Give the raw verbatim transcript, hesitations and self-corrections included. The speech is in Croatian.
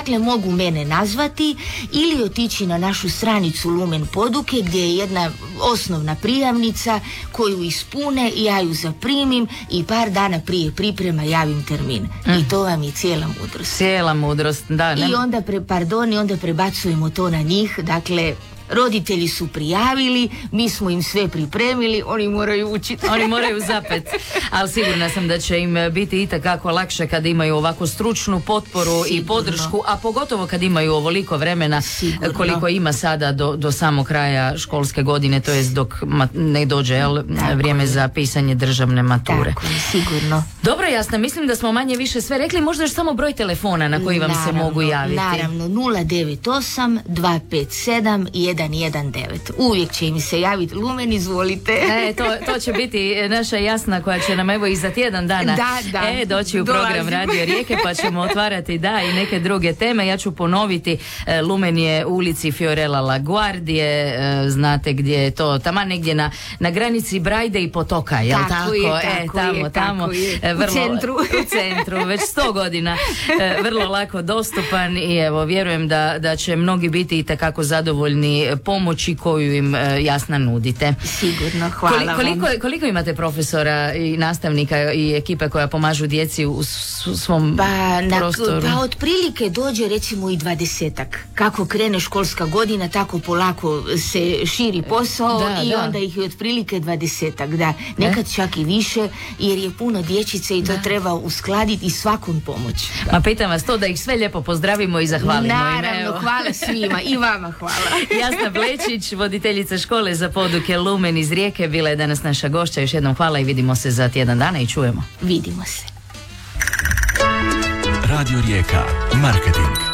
Dakle, mogu mene nazvati ili otići na našu stranicu Lumen Poduke gdje je jedna osnovna prijavnica koju ispune i ja ju zaprimim i par dana prije priprema javim termin. Mm. I to vam je cijela mudrost. Cijela mudrost, da. Ne... I onda, pre, pardon, i onda prebacujemo to na njih, dakle... Roditelji su prijavili, mi smo im sve pripremili, oni moraju učiti. Oni moraju zapet, ali sigurna sam da će im biti itekako lakše kad imaju ovako stručnu potporu Sigurno. i podršku, a pogotovo kad imaju ovoliko vremena Sigurno. koliko ima sada do, do samog kraja školske godine, to jest dok ma, ne dođe jel, vrijeme je. za pisanje državne mature. Tako je, sigurno. Dobro, Jasna, mislim da smo manje više sve rekli, možda još samo broj telefona na koji vam naravno, se mogu javiti. Naravno, nula devet osam dva pet sedam jedan jedan devet. Uvijek će im se javiti. Lumen, izvolite. E, to, to će biti naša Jasna koja će nam evo i za tjedan dana da, da. E, doći u program Dolazim. Radio Rijeke pa ćemo otvarati da i neke druge teme. Ja ću ponoviti, Lumen je u ulici Fiorella LaGuardie, znate gdje je to, tamo negdje na, na granici Brajde i Potoka, jel tako? Tako je, e, tako tamo, je, tamo, tako je. Vrlo, u centru. U centru, već sto godina, vrlo lako dostupan i evo, vjerujem da, da će mnogi biti itekako zadovoljni pomoći koju im e, Jasna nudite. Sigurno, hvala Koli, koliko, vam. koliko imate profesora i nastavnika i ekipe koja pomažu djeci u svom pa, na, prostoru? Pa otprilike dođe recimo i dvadesetak. Kako krene školska godina, tako polako se širi posao da, i da. onda ih je otprilike dvadesetak. Da, nekad e? čak i više, jer je puno dječice i to da. treba uskladiti i svakom pomoći. Ma pitam vas to da ih sve lijepo pozdravimo i zahvalimo. Naravno, im, hvala svima i vama hvala. Jasna Blečić, voditeljica škole za poduke Lumen iz Rijeke, bila je danas naša gošća. Još jednom hvala i vidimo se za tjedan dana i čujemo. Vidimo se. Radio Rijeka, marketing.